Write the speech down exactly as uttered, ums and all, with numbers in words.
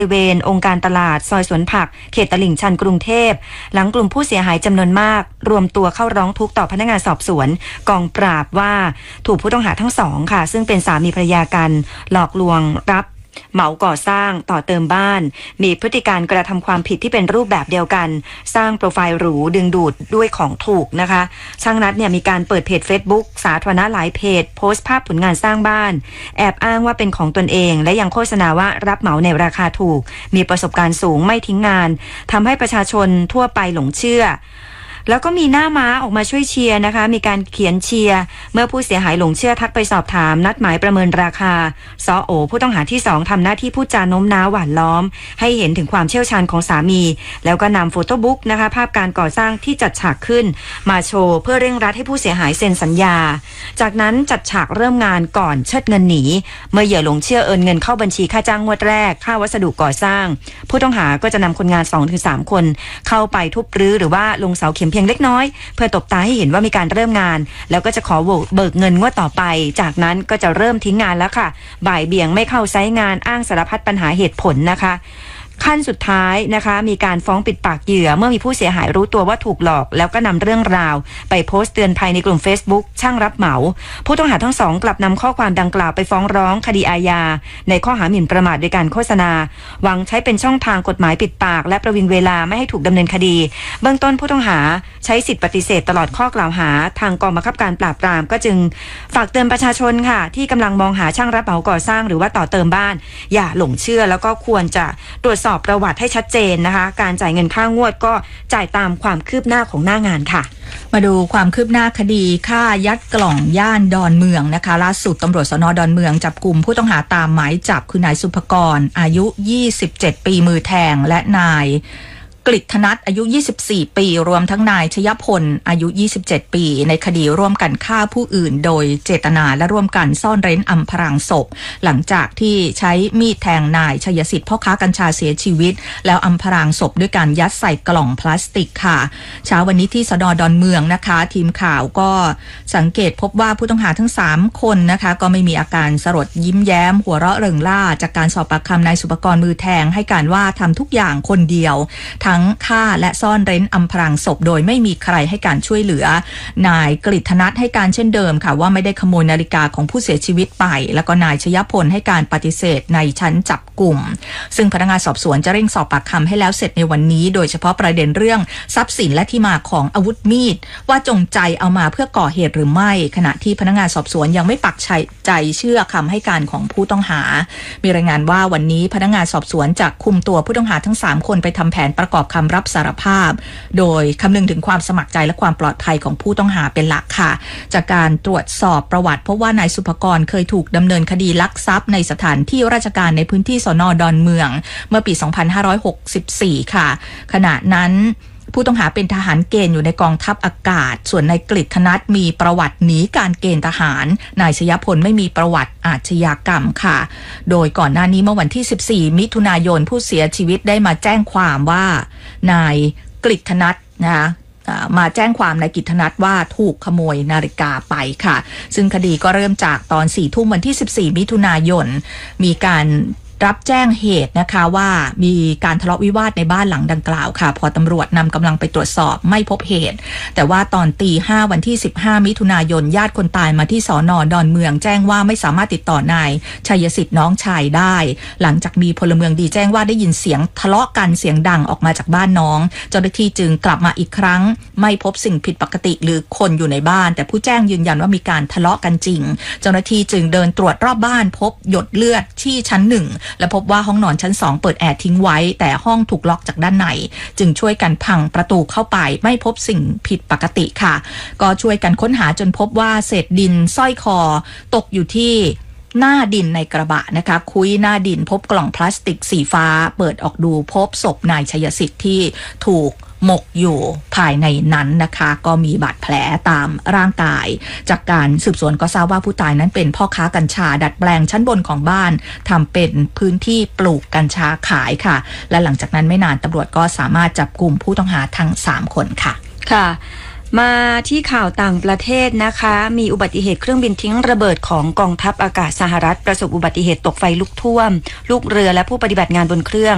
บริเวณองค์การตลาดซอยสวนผักเขตตลิ่งชันกรุงเทพหลังกลุ่มผู้เสียหายจำนวนมากรวมตัวเข้าร้องทุกข์ต่อพนักงานสอบสวนกองปราบว่าถูกผู้ต้องหาทั้งสองค่ะซึ่งเป็นสามีภรรยากันหลอกลวงรับเหมาก่อสร้างต่อเติมบ้านมีพฤติการกระทำความผิดที่เป็นรูปแบบเดียวกันสร้างโปรไฟล์หรูดึงดูดด้วยของถูกนะคะช่างนัดเนี่ยมีการเปิดเพจ Facebook สาธารณะหลายเพจโพสต์ภาพผลงานสร้างบ้านแอบอ้างว่าเป็นของตนเองและยังโฆษณาว่ารับเหมาในราคาถูกมีประสบการณ์สูงไม่ทิ้งงานทำให้ประชาชนทั่วไปหลงเชื่อแล้วก็มีหน้าม้าออกมาช่วยเชียร์นะคะมีการเขียนเชียร์เมื่อผู้เสียหายหลงเชื่อทักไปสอบถามนัดหมายประเมินราคาซอโอผู้ต้องหาที่สองทำหน้าที่พูดจาโน้มน้าวหวานล้อมให้เห็นถึงความเชี่ยวชาญของสามีแล้วก็นำโฟโต้บุ๊กนะคะภาพการก่อสร้างที่จัดฉากขึ้นมาโชว์เพื่อเร่งรัดให้ผู้เสียหายเซ็นสัญญาจากนั้นจัดฉากเริ่มงานก่อนเชิดเงินหนีเมื่อเหยื่อหลงเชื่อโอนเงินเข้าบัญชีค่าจ้างงวดแรกค่าวัสดุก่อสร้างผู้ต้องหาก็จะนำคนงาน สองถึงสาม คนเข้าไปทุบรื้อหรือว่าลงเสาเข็มเพียงเล็กน้อยเพื่อตบตาให้เห็นว่ามีการเริ่มงานแล้วก็จะขอเบิกเงินงวดต่อไปจากนั้นก็จะเริ่มทิ้งงานแล้วค่ะบ่ายเบี่ยงไม่เข้าไซต์งานอ้างสารพัดปัญหาเหตุผลนะคะขั้นสุดท้ายนะคะมีการฟ้องปิดปากเหยื่อเมื่อมีผู้เสียหายรู้ตัวว่าถูกหลอกแล้วก็นำเรื่องราวไปโพสต์เตือนภัยในกลุ่ม Facebook ช่างรับเหมาผู้ต้องหาทั้งสองกลับนำข้อความดังกล่าวไปฟ้องร้องคดีอาญาในข้อหาหมิ่นประมาทโดยการโฆษณาหวังใช้เป็นช่องทางกฎหมายปิดปากและประวิงเวลาไม่ให้ถูกดำเนินคดีเบื้องต้นผู้ต้องหาใช้สิทธิปฏิเสธตลอดข้อกล่าวหาทางกองบังคับการปราบปรามก็จึงฝากเตือนประชาชนค่ะที่กำลังมองหาช่างรับเหมาก่อสร้างหรือว่าต่อเติมบ้านอย่าหลงเชื่อแล้วก็ควรจะตรวจสอบประวัติให้ชัดเจนนะคะการจ่ายเงินค่างวดก็จ่ายตามความคืบหน้าของหน้างานค่ะมาดูความคืบหน้าคดีฆ่ายัดกล่องย่านดอนเมืองนะคะล่าสุดตำรวจสน.ดอนเมืองจับกุมผู้ต้องหาตามหมายจับคือนายสุภกรอายุยี่สิบเจ็ดปีมือแทงและนายกฤษณัฐอายุยี่สิบสี่ปีรวมทั้งนายชยพลอายุยี่สิบเจ็ดปีในคดีร่วมกันฆ่าผู้อื่นโดยเจตนาและร่วมกันซ่อนเร้นอำพรางศพหลังจากที่ใช้มีดแทงนายชัยสิทธิ์พ่อค้ากัญชาเสียชีวิตแล้วอำพรางศพด้วยการยัดใส่กล่องพลาสติกค่ะเช้าวันนี้ที่สน.ดอนเมืองนะคะทีมข่าวก็สังเกตพบว่าผู้ต้องหาทั้งสามคนนะคะก็ไม่มีอาการสลดยิ้มแย้มหัวเราะเริงร่าจากการสอบปากคำนายสุภกรมือแทงให้การว่าทำทุกอย่างคนเดียวทั้งฆ่าและซ่อนเร้นอำพรางศพโดยไม่มีใครให้การช่วยเหลือนายกฤษณัฐให้การเช่นเดิมค่ะว่าไม่ได้ขโมยนาฬิกาของผู้เสียชีวิตไปแล้วก็นายชยพลให้การปฏิเสธในชั้นจับกุมซึ่งพนักงานสอบสวนจะเร่งสอบปากคำให้แล้วเสร็จในวันนี้โดยเฉพาะประเด็นเรื่องทรัพย์สินและที่มาของอาวุธมีดว่าจงใจเอามาเพื่อก่อเหตุหรือไม่ขณะที่พนักงานสอบสวนยังไม่ปักใจเชื่อคำให้การของผู้ต้องหามีรายงานว่าวันนี้พนักงานสอบสวนจะคุมตัวผู้ต้องหาทั้งสามคนไปทำแผนประกอบคำรับสารภาพโดยคำนึงถึงความสมัครใจและความปลอดภัยของผู้ต้องหาเป็นหลักค่ะจากการตรวจสอบประวัติเพราะว่านายสุภกรเคยถูกดำเนินคดีลักทรัพย์ในสถานที่ราชการในพื้นที่สน.ดอนเมืองเมื่อปีสองพันห้าร้อยหกสิบสี่ค่ะขณะนั้นผู้ต้องหาเป็นทหารเกณฑ์อยู่ในกองทัพอากาศส่วนนายกฤษณัฐมีประวัติหนีการเกณฑ์ทหารนายชยพลไม่มีประวัติอาชญากรรมค่ะโดยก่อนหน้านี้เมื่อวันที่สิบสี่มิถุนายนผู้เสียชีวิตได้มาแจ้งความว่านายกฤษณัฐนะคะมาแจ้งความนายกฤษณัฐว่าถูกขโมยนาฬิกาไปค่ะซึ่งคดีก็เริ่มจากตอนสี่ทุ่มวันที่สิบสี่มิถุนายนมีการรับแจ้งเหตุนะคะว่ามีการทะเลาะวิวาทในบ้านหลังดังกล่าวค่ะพอตำรวจนำกำลังไปตรวจสอบไม่พบเหตุแต่ว่าตอนตีห้าวันที่สิบห้ามิถุนายนญาติคนตายมาที่สน.ดอนเมืองแจ้งว่าไม่สามารถติดต่อนายชัยสิทธิ์น้องชายได้หลังจากมีพลเมืองดีแจ้งว่าได้ยินเสียงทะเลาะกันเสียงดังออกมาจากบ้านน้องเจ้าหน้าที่จึงกลับมาอีกครั้งไม่พบสิ่งผิดปกติหรือคนอยู่ในบ้านแต่ผู้แจ้งยืนยันว่ามีการทะเลาะกันจริงเจ้าหน้าที่จึงเดินตรวจรอบบ้านพบหยดเลือดที่ชั้นหนึ่งและพบว่าห้องนอนชั้นสองเปิดแอร์ทิ้งไว้แต่ห้องถูกล็อกจากด้านในจึงช่วยกันพังประตูเข้าไปไม่พบสิ่งผิดปกติค่ะก็ช่วยกันค้นหาจนพบว่าเศษดินสร้อยคอตกอยู่ที่หน้าดินในกระบะนะคะคุยหน้าดินพบกล่องพลาสติกสีฟ้าเปิดออกดูพบศพนายชัยสิทธิ์ที่ถูกหมกอยู่ภายในนั้นนะคะก็มีบาดแผลตามร่างกายจากการสืบสวนก็ทราบว่าผู้ตายนั้นเป็นพ่อค้ากัญชาดัดแปลงชั้นบนของบ้านทำเป็นพื้นที่ปลูกกัญชาขายค่ะและหลังจากนั้นไม่นานตำรวจก็สามารถจับกุมผู้ต้องหาทั้งสามคนค่ะค่ะมาที่ข่าวต่างประเทศนะคะมีอุบัติเหตุเครื่องบินทิ้งระเบิดของกองทัพอากาศสหรัฐประสบอุบัติเหตุตกไฟลุกท่วมลูกเรือและผู้ปฏิบัติงานบนเครื่อง